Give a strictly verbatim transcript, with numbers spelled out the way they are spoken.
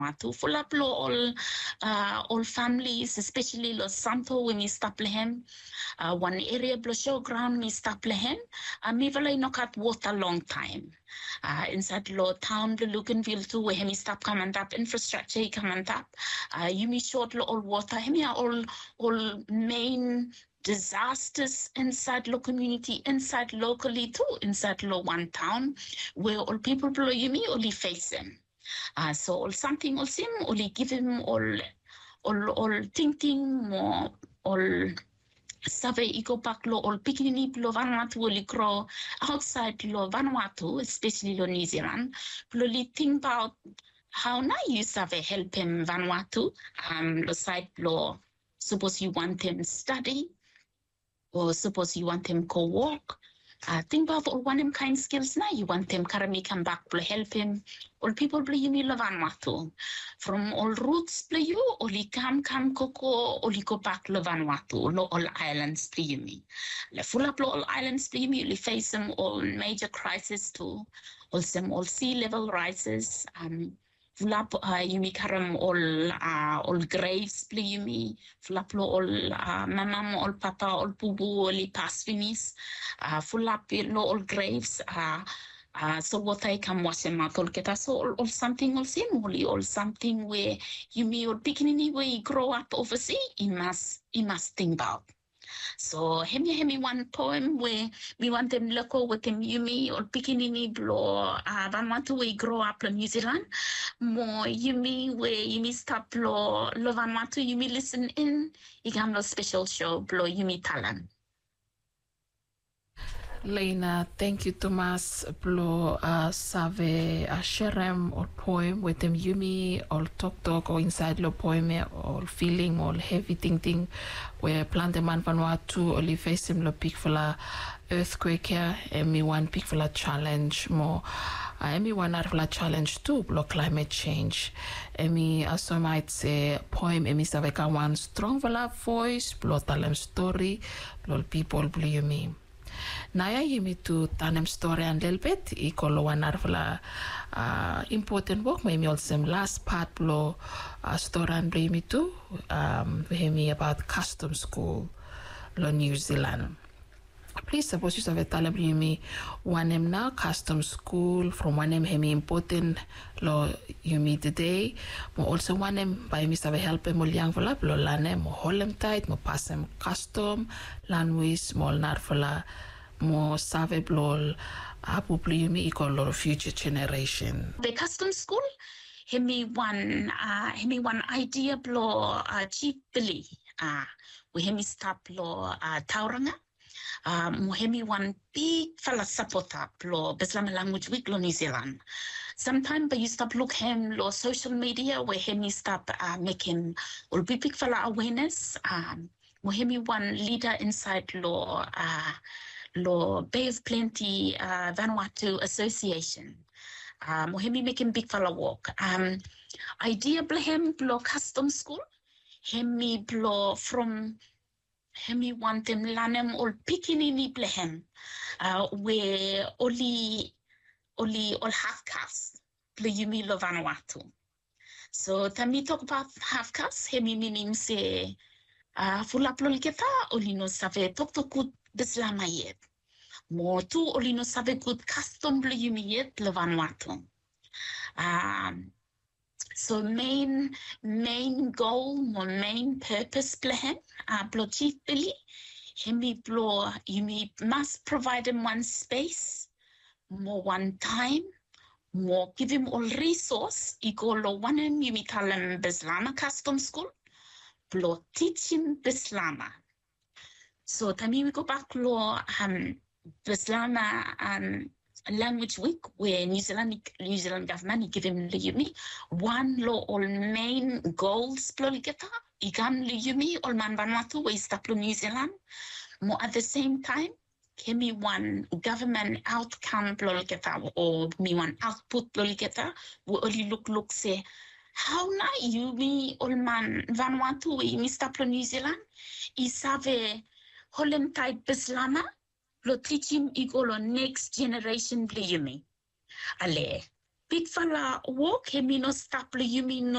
Vanuatu. Full up lo all uh, all families, especially Los Santo when we stop lehem. Uh, one area below showground we stop lehem. Uh, me valay no cut water long time. Uh, inside lo town the Luganville too where we stop coming up infrastructure coming up. Uh, you me short lo all water. Hemi are all all main disasters inside local community, inside locally too, inside lo one town where all people below you me only face them. Uh, so all something all sim only give him all all all thinking more all save iko pak lo all pikini lo Vanuatu only grow outside lo Vanuatu, especially lo New Zealand. Only think about how now you save help him Vanuatu. Um, lo side lo suppose you want him study, or suppose you want him go walk. Uh, think about all one him kind skills now. You want him karami come back to help him. All people play you me Vanuatu. From all roots play you, only come come coco, only go back to Vanuatu. No all islands play you me. Le full up all islands play you me. Only face them all major crisis too. Also all sea level rises. Um, Fulap uh, yumi karam all uh, all graves play yumi fulap lo all uh, mamam all papa all bubu all pass finis uh, fulap lo all graves uh, uh, so what I come watch them all get us all, all something all same all something where yumi all beginning where you grow up overseas you must you must think about. So hemi hemi one poem where we want them local with them yumi or pikinini blow uh Vanuatu where grow up in New Zealand. More yumi where yumi stop blow lo Vanuatu yumi listen in you can no special show blow yumi talan. Lena, thank you Thomas Blo uh, Save a Sherem or poem with them Yumi or talk talk or inside lo poem or feeling or heavy thinking where plant the man Vanuatu only face him lo big fella earthquake here and me one big fella challenge more uh, and me one fella challenge too blow climate change and me also might say poem and me save one strong fella voice blow talem story blow people blow Yumi. Naya yimi to tanem story and little bit ikolo wanarfla uh, important work maybe also last part blow uh, story and bring me to um me about custom school lo New Zealand. Please suppose you have tell me one name now custom school from one name hemi important lo you meet today mo also one name by me have help mo liang fala lo lane mo holem tight mo passem custom lanwis mo narfala mo save blol apu plimi ikolo future generation. The custom school hemi one uh hemi one idea blow uh chief Billy uh we hemi stop lo uh Tauranga. Um, Mohemi one big fella support up lo Beslam language week lo New Zealand. Sometimes but you stop look him lo social media where hemi stop uh, make him or big big fella awareness. Um, Mohemi one leader inside lo uh, lo Bay of Plenty uh, Vanuatu Association. Uh, Mohemi make him big fella walk. Um, idea blehem lo custom school. Hemi blow from hemi want them lanem all pikinini blehem uh where only only all half caste play yumi lo Vanuatu. So tami talk about half caste hemi meaning say uh full upload kita only no save talk to good bislama yet. More too only no save good custom play yumi yet lo Vanuatu. Um So main main goal, my main purpose plan, uh, blow chief Billy, hemi blow you must provide him one space, more one time, more give him all resource. You go lo one him you tell him Bislama custom school, blow teach him Bislama. So tami we go back lo um Bislama um. language week where New Zealand New Zealand government give him liyumi one law all main goals plurigeta igam liyumi all man Vanuatu we stop New Zealand more at the same time can be one government outcome plurigeta or me one output plurigeta we only look look say how na you me all man Vanuatu we me stop New Zealand isave holem type bislama lo teaching igolo next generation bliyumi ale Bit fala walk, he mi no stop le yumi no